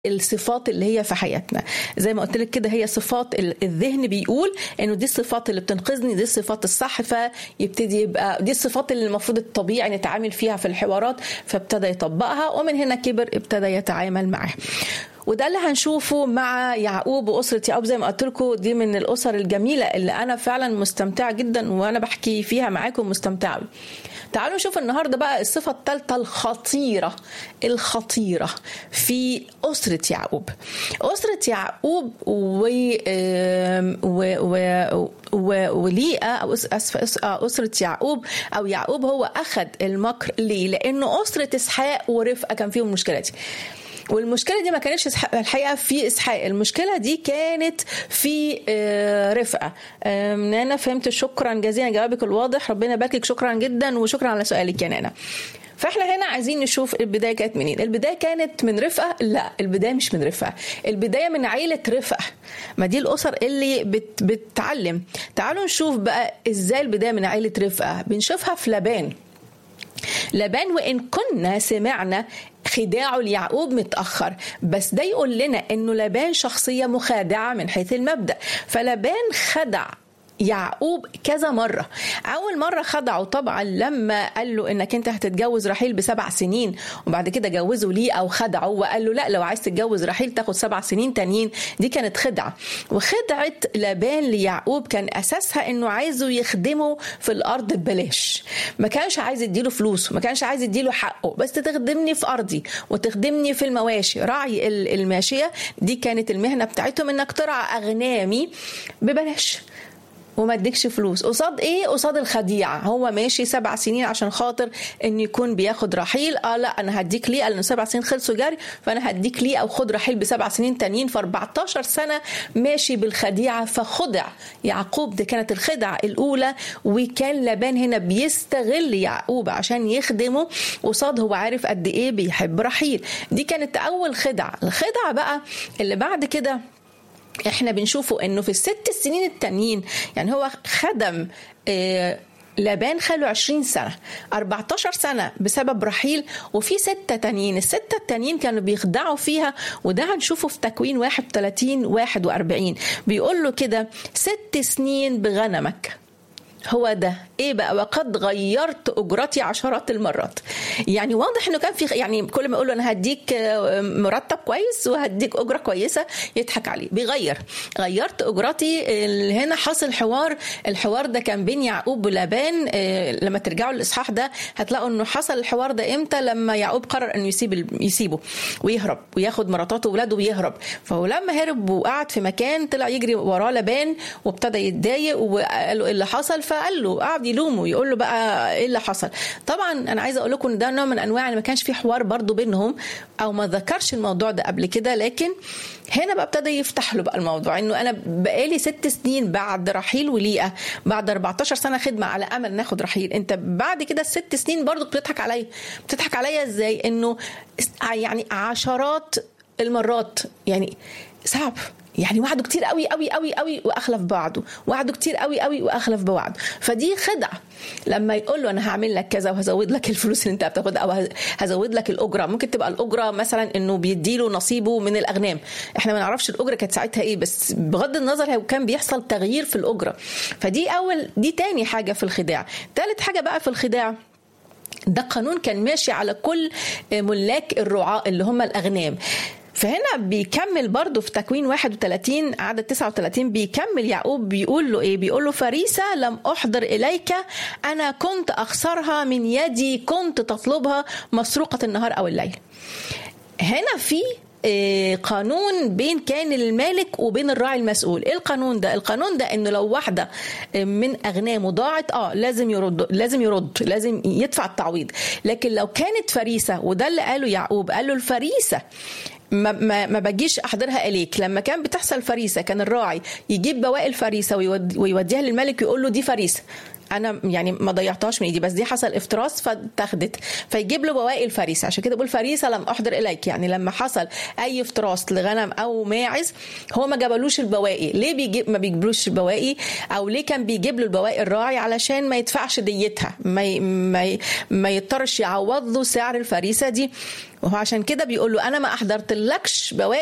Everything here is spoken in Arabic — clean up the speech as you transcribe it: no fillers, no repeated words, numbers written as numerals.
الصفات اللي هي في حياتنا. زي ما قلت لك كده، هي صفات الذهن بيقول انه دي الصفات اللي بتنقذني، دي الصفات الصح، فيبتدي يبقى دي الصفات اللي المفروض الطبيعي نتعامل فيها في الحوارات، فابتدى يطبقها، ومن هنا كبر ابتدى يتعامل معها. وده اللي هنشوفه مع يعقوب وأسرة يعقوب. زي ما قلت لكم دي من الأسر الجميلة اللي أنا فعلا مستمتعة جدا وأنا بحكي فيها معاكم مستمتعة. تعالوا نشوف النهاردة بقى الصفة الثالثة الخطيرة في أسرة يعقوب. أسرة يعقوب وليئة أو أسرة يعقوب أو يعقوب هو أخذ المكر ليه؟ لأنه أسرة إسحاق ورفقة كان فيهم المشكلة دي. والمشكلة دي ما كانتش الحقيقة في إسحاق، المشكلة دي كانت في رفقة. نانا فهمت، شكرا جزيلا جوابك الواضح، ربنا يباركك، شكرا جدا وشكرا على سؤالك يا نانا. فاحنا هنا عايزين نشوف البداية كانت منين. البداية كانت من رفقة؟ لا، البداية مش من رفقة، البداية من عيلة رفقة. ما دي الأسر اللي بتتعلم. تعالوا نشوف بقى إزاي البداية من عيلة رفقة. بنشوفها في لابان وإن كنا سمعنا خداعه ليعقوب متأخر، بس ده يقول لنا إنه لابان شخصية مخادعة من حيث المبدأ. فلابان خدع يعقوب كذا مرة. أول مرة خدعه طبعا لما قال له إنك أنت هتتجوز رحيل ب7 سنين، وبعد كده جوزه ليه أو خدعه وقال له لا، لو عايز تتجوز رحيل تاخد 7 سنين تانيين. دي كانت خدعة. وخدعة لابان ليعقوب كان أساسها إنه عايزه يخدمه في الأرض ببلاش. ما كانش عايز يديله فلوس، ما كانش عايز يديله حقه، بس تخدمني في أرضي وتخدمني في المواشي. راعي الماشية دي كانت المهنة بتاعتهم، إنك ترعى أغنامي ببلاش وما اديكش فلوس. قصاد ايه؟ قصاد الخديعة. هو ماشي 7 سنين عشان خاطر ان يكون بياخد رحيل. لا، انا هديك ليه؟ قال له 7 سنين خلصوا جاري، فانا هديك ليه او خد رحيل ب7 سنين تانيين. ف 14 سنة ماشي بالخديعة، فخدع يعقوب. دي كانت الخدعة الاولى. وكان لابان هنا بيستغل يعقوب عشان يخدمه، قصاد هو عارف قد ايه بيحب رحيل. دي كانت اول خدعة. الخدعة بقى اللي بعد كده احنا بنشوفه انه في ال6 سنين التانيين، يعني هو خدم لابان خلوا 20 سنة، 14 سنة بسبب رحيل، وفي 6 تانيين. ال6 التانيين كانوا بيخدعوا فيها. وده هنشوفه في تكوين 31-41. بيقول له كده 6 سنين بغنمك. هو ده ايه بقى؟ وقد غيرت اجرتي عشرات المرات. يعني واضح انه كان في، يعني كل ما يقول له انا هديك مرتب كويس وهديك اجره كويسه يضحك عليه. غيرت اجرتي. هنا حصل الحوار ده كان بين يعقوب ولابان. لما ترجعوا للاصحاح ده هتلاقوا انه حصل الحوار ده امتى؟ لما يعقوب قرر انه يسيبه ويهرب وياخد مراته واولاده ويهرب. فهو لما هرب وقعد في مكان، طلع يجري وراه لابان وابتدى يتضايق وقال له ايه اللي حصل. فقال له، قعد يلومه يقول له بقى ايه اللي حصل. طبعا انا عايزه اقول لكم ان ده نوع من انواع اللي ما كانش في حوار برضو بينهم، او ما ذكرش الموضوع ده قبل كده. لكن هنا بقى ابتدى يفتح له بقى الموضوع، انه انا بقالي 6 سنين بعد رحيل وليئة، بعد 14 سنه خدمه على امل ناخد رحيل، انت بعد كده 6 سنين برضو بتضحك عليا ازاي؟ انه يعني عشرات المرات. يعني صعب، يعني وعده كتير قوي قوي قوي قوي واخلف بعضه، وعده كتير قوي قوي واخلف بوعده. فدي خدعه. لما يقول له انا هعمل لك كذا وهزود لك الفلوس اللي انت بتاخدها، او هزود لك الاجره. ممكن تبقى الاجره مثلا انه بيديله نصيبه من الاغنام، احنا ما نعرفش الاجره كانت ساعتها ايه، بس بغض النظر كان بيحصل تغيير في الاجره. دي تاني حاجه في الخداع. ثالث حاجه بقى في الخداع، ده قانون كان ماشي على كل ملاك الرعاة اللي هم الأغنام. فهنا بيكمل برضو في تكوين 31 عدد 39. بيكمل يعقوب بيقول له ايه؟ بيقول له فريسة لم أحضر إليك، أنا كنت أخسرها من يدي، كنت تطلبها مسروقة النهار أو الليل. هنا في قانون كان المالك وبين الراعي المسؤول. ايه القانون ده؟ القانون ده انه لو واحدة من اغنامه ضاعت لازم يرد، لازم يدفع التعويض. لكن لو كانت فريسة، وده اللي قاله يعقوب، قال له الفريسة ما بجيش احضرها اليك. لما كان بتحصل فريسة كان الراعي يجيب بواقي الفريسة ويوديها للملك، يقول له دي فريسة انا يعني ما ضيعتهاش من ايدي، بس دي حصل افتراس فاتاخدت، فيجيب له بواقي الفريسه. عشان كده بقول فريسه لم احضر اليك، يعني لما حصل اي افتراس لغنم او ماعز هو ما جابلوش البواقي. ليه ما بيجيبلوش البواقي؟ او ليه كان بيجيب له البواقي الراعي؟ علشان ما يدفعش ديتها، ما يضطرش يعوض له سعر الفريسه دي. وهو عشان كده بيقول له انا ما احضرتلكش بواقي